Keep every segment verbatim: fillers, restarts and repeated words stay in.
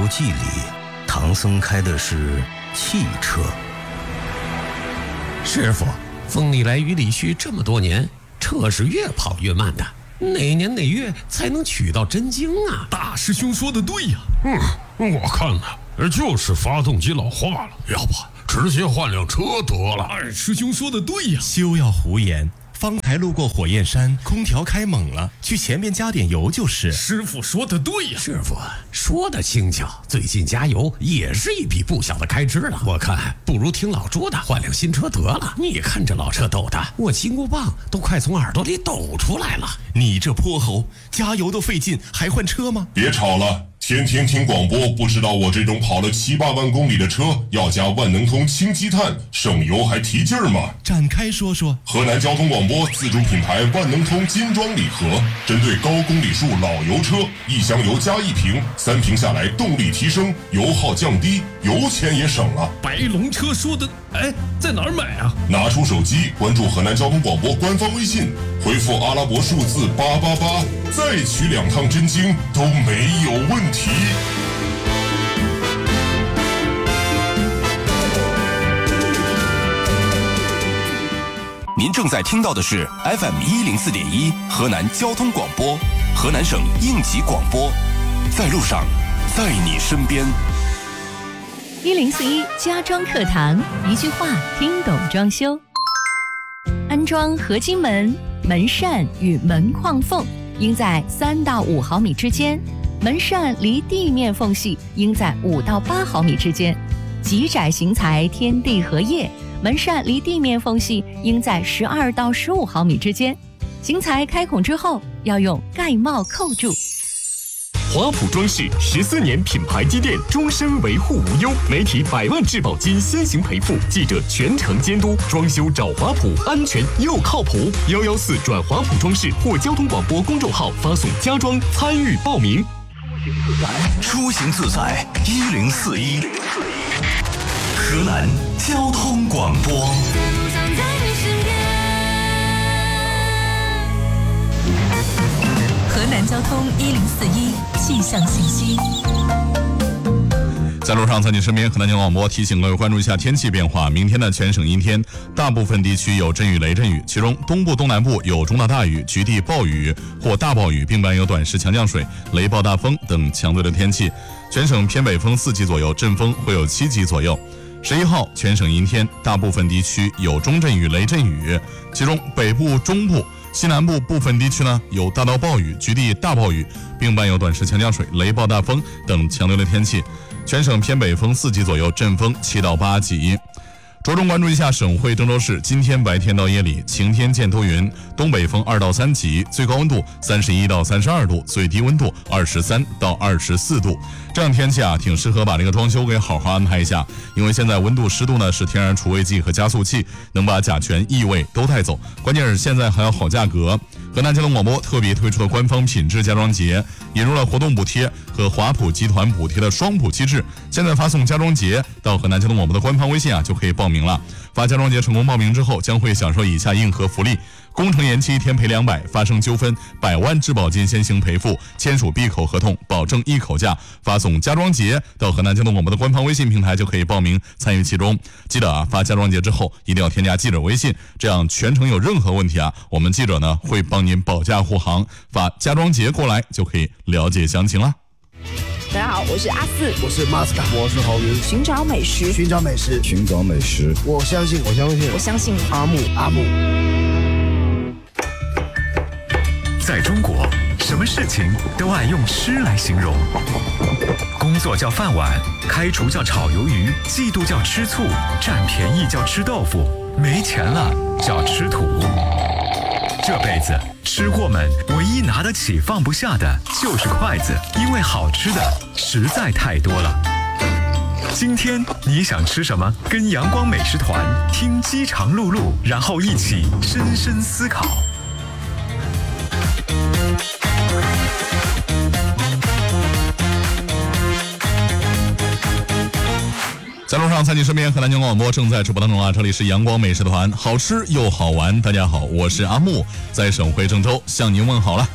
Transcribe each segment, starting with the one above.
游记》里，唐僧开的是汽车。 师傅，风里来雨里去这么多年，车是越跑越慢的，哪年哪月才能取到真经啊？ 大师兄说的对呀。嗯，我看呢，就是发动机老化了，要不直接换辆车得了。二师兄说的对呀。 休要胡言，方才路过火焰山，空调开猛了，去前面加点油就是。 师傅说的对呀。 师傅说的轻巧，最近加油也是一笔不小的开支了。我看不如听老朱的，换辆新车得了。你看这老车抖的，我金箍棒都快从耳朵里抖出来了。 你这泼猴，加油都费劲，还换车吗？ 别吵了。天天听广播，不知道我这种跑了七八万公里的车要加万能通氢积碳，省油还提劲儿吗？ 展开说说。 河南交通广播自主品牌万能通金装礼盒，针对高公里数老油车，一箱油加一瓶，三瓶下来动力提升，油耗降低，油钱也省了。 白龙车说的，哎，在哪儿买啊？ 拿出手机，关注河南交通广播官方微信，回复阿拉伯数字八八八，再取两趟真经都没有问题。 您正在听到的是 F M 一零四点一河南交通广播，河南省应急广播，在路上，在你身边。 一零四一家装课堂，一句话听懂装修。安装合金门、门扇与门框缝应在三到五毫米之间，门扇离地面缝隙应在五到八毫米之间。极窄型材天地合页，门扇离地面缝隙应在十二到十五毫米之间。型材开孔之后，要用盖帽扣住。 华普装饰十四年品牌积淀，终身维护无忧，媒体百万质保金先行赔付，记者全程监督，装修找华普，安全又靠谱。幺幺四转华普装饰或交通广播公众号发送家装参与报名。 出行自在一零四一，河南交通广播。 河南交通一零四一气象信息。 在路上，在你身边，河南交通广播提醒各位关注一下天气变化。明天的全省阴天，大部分地区有阵雨、雷阵雨，其中东部、东南部有中到大雨、局地暴雨或大暴雨，并伴有短时强降水、雷暴大风等强对流天气。全省偏北风四级左右，阵风会有七级左右。十一号全省阴天，大部分地区有中阵雨、雷阵雨，其中北部、中部、西南部部分地区呢有大到暴雨、局地大暴雨，并伴有短时强降水、雷暴大风等强对流天气。全省偏北风四级左右，阵风七到八级。着重关注一下省会郑州市，今天白天到夜里晴天见多云，东北风二到三级，最高温度三十一到三十二度，最低温度二十三到二十四度。这样天气啊，挺适合把这个装修给好好安排一下，因为现在温度湿度呢是天然除味剂和加速器，能把甲醛异味都带走，关键是现在还有好价格。河南交通广播特别推出的官方品质家装节，引入了活动补贴和华普集团补贴的双补机制。现在发送家装节到河南交通广播的官方微信啊，就可以报名了。发家装节成功报名之后，将会享受以下硬核福利：工程延期天赔两百，发生纠纷百万质保金先行赔付，签署闭口合同，保证一口价。发送家装节到河南交通广播的官方微信平台就可以报名参与其中。记得啊，发家装节之后一定要添加记者微信，这样全程有任何问题啊，我们记者呢会帮您保驾护航。发家装节过来就可以了解详情了。 大家好，我是阿四， 我是马斯卡，我是郝云。 寻找美食， 寻找美食， 寻找美食。 我相信，我相信， 我相信阿木，阿木。 在中国，什么事情都爱用吃来形容。工作叫饭碗，开除叫炒鱿鱼，嫉妒叫吃醋，占便宜叫吃豆腐，没钱了叫吃土。这辈子吃货们唯一拿得起放不下的就是筷子，因为好吃的实在太多了。今天你想吃什么？跟阳光美食团听饥肠辘辘，然后一起深深思考。 在路上，在你身边，河南交通广播正在直播当中啊！这里是阳光美食团，好吃又好玩。大家好，我是阿木，在省会郑州向您问好了。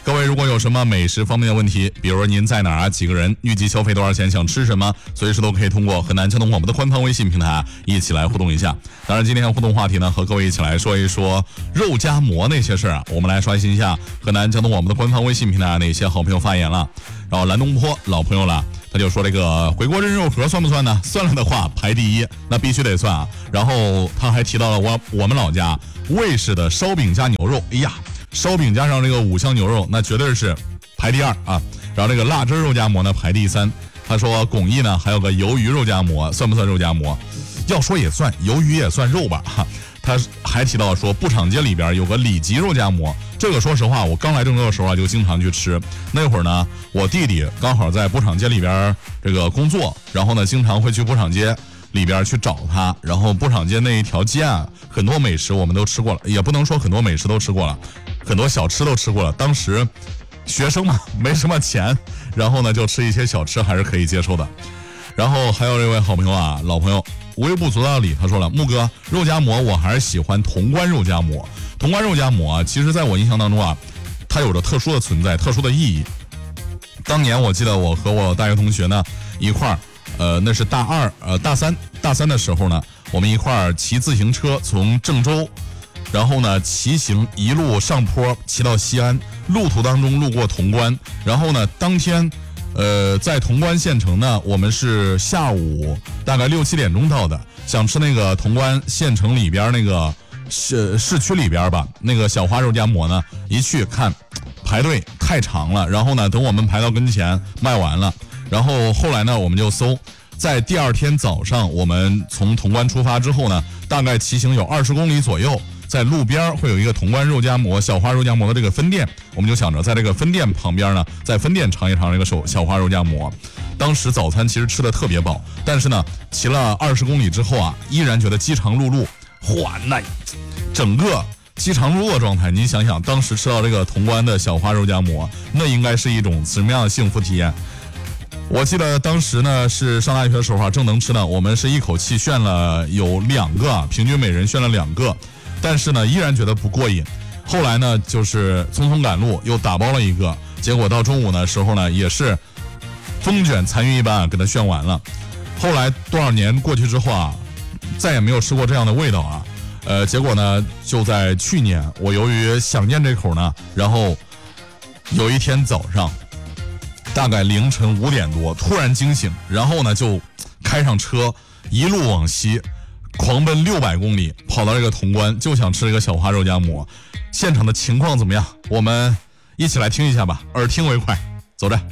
各位如果有什么美食方面的问题，比如说您在哪儿啊，几个人，预计消费多少钱，想吃什么，随时都可以通过河南交通广播的官方微信平台一起来互动一下。当然今天互动话题呢，和各位一起来说一说肉夹馍那些事儿啊。我们来刷新一下河南交通广播的官方微信平台哪些好朋友发言了。然后蓝东坡老朋友了，他就说这个回锅肉盒算不算呢？算了的话排第一，那必须得算啊。然后他还提到了我我们老家卫氏的烧饼加牛肉，哎呀，烧饼加上这个五香牛肉，那绝对是排第二啊。然后这个辣汁肉夹馍呢排第三。他说巩义呢还有个鱿鱼肉夹馍，算不算肉夹馍？要说也算，鱿鱼也算肉吧。他还提到说布场街里边有个里脊肉夹馍，这个说实话我刚来郑州的时候啊就经常去吃。那会儿呢我弟弟刚好在布场街里边这个工作，然后呢经常会去布场街里边去找他，然后布场街那一条街啊很多美食我们都吃过了，也不能说很多美食都吃过了，很多小吃都吃过了。当时学生嘛没什么钱，然后呢就吃一些小吃还是可以接受的。然后还有这位好朋友啊，老朋友微不足道理，他说了，木哥肉夹馍我还是喜欢潼关肉夹馍。潼关肉夹馍啊，其实在我印象当中啊，它有着特殊的存在，特殊的意义。当年我记得我和我大学同学呢一块儿，呃，那是大二呃大三大三的时候呢，我们一块儿骑自行车从郑州，然后呢骑行一路上坡骑到西安，路途当中路过潼关，然后呢当天呃在潼关县城呢，我们是下午大概六七点钟到的，想吃那个潼关县城里边那个市市区里边吧那个小花肉夹馍呢，一去看排队太长了，然后呢等我们排到跟前卖完了，然后后来呢我们就搜，在第二天早上我们从潼关出发之后呢，大概骑行有二十公里左右，在路边会有一个潼关肉夹馍小花肉夹馍的这个分店，我们就想着在这个分店旁边呢，在分店尝一尝这个手小花肉夹馍。当时早餐其实吃的特别饱，但是呢骑了二十公里之后啊，依然觉得饥肠辘辘，哇，那整个饥肠辘辘的状态，您想想当时吃到这个潼关的小花肉夹馍，那应该是一种什么样的幸福体验。我记得当时呢是上大学的时候啊，正能吃呢，我们是一口气炫了有两个，平均每人炫了两个，但是呢依然觉得不过瘾。后来呢就是匆匆赶路又打包了一个，结果到中午的时候呢也是风卷残云一般啊给它炫完了。后来多少年过去之后啊，再也没有吃过这样的味道啊。呃，结果呢就在去年，我由于想念这口呢，然后有一天早上大概凌晨五点多突然惊醒，然后呢就开上车一路往西狂奔六百公里，跑到这个潼关，就想吃这个小花肉夹馍。现场的情况怎么样？我们一起来听一下吧，耳听为快，走着。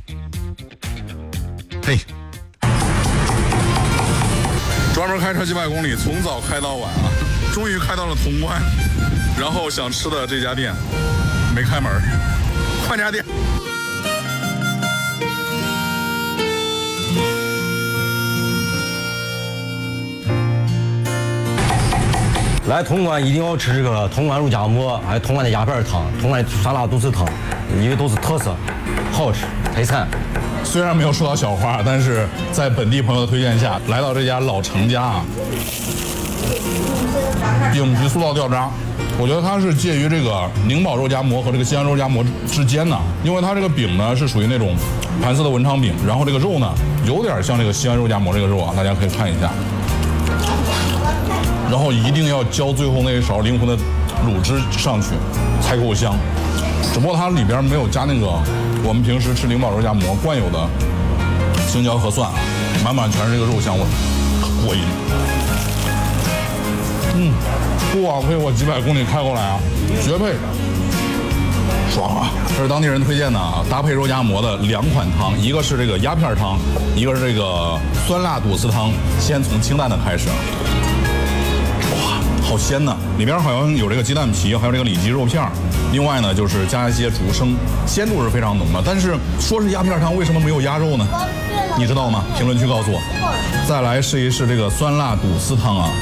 嘿，专门开车几百公里，从早开到晚啊，终于开到了潼关，然后想吃的这家店没开门，换家店。 来潼关一定要吃这个潼关肉夹馍，还有潼关的鸭片汤、潼关酸辣肚丝汤，因为都是特色，好吃配餐。 虽然没有吃到小花，但是在本地朋友的推荐下，来到这家老程家啊，饼皮酥到掉渣。我觉得它是介于这个宁宝肉夹馍和这个西安肉夹馍之间呢，因为它这个饼呢是属于那种盘丝的文昌饼，然后这个肉呢有点像这个西安肉夹馍这个肉啊，大家可以看一下。然后一定要浇最后那一勺灵魂的卤汁上去，才够香。只不过它里边没有加那个我们平时吃灵宝肉夹馍惯有的青椒和蒜啊，满满全是这个肉香味，过瘾。嗯，不枉费我几百公里开过来啊，绝配，爽啊！这是当地人推荐的啊，搭配肉夹馍的两款汤，一个是这个鸭片汤，一个是这个酸辣肚丝汤。先从清淡的开始。好鲜呐！里边好像有这个鸡蛋皮，还有这个里脊肉片，另外呢就是加一些竹笙，鲜度是非常浓的。但是说是鸭片汤，为什么没有鸭肉呢？你知道吗？评论区告诉我。再来试一试这个酸辣肚丝汤啊，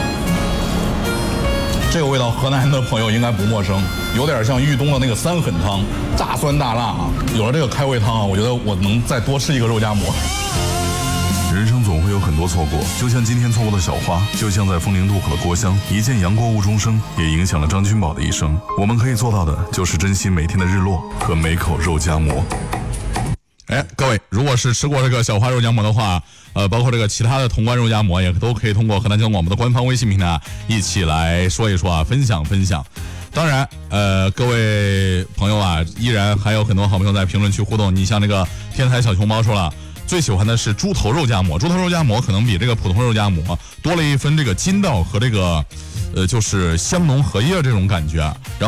这个味道河南的朋友应该不陌生，有点像豫东的那个三狠汤，大酸大辣啊。有了这个开胃汤啊，我觉得我能再多吃一个肉夹馍。 人生总会有很多错过，就像今天错过的小花，就像在风陵渡口的郭襄，一见杨过误终生，也影响了张君宝的一生。我们可以做到的，就是珍惜每天的日落和每口肉夹馍。哎，各位，如果是吃过这个小花肉夹馍的话，呃，包括这个其他的潼关肉夹馍，也都可以通过河南交通广播的官方微信平台一起来说一说啊，分享分享。当然，呃，各位朋友啊，依然还有很多好朋友在评论区互动。你像这个天才小熊猫说了，最喜欢的是猪头肉夹馍，猪头肉夹馍可能比这个普通肉夹馍多了一分这个筋道和这个，呃，就是香浓荷叶这种感觉。然后